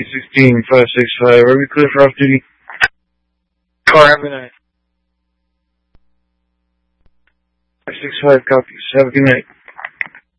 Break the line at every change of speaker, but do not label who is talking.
16-565. Are we clear for off duty?
Car, have a good night.
565 copies. Have a good night.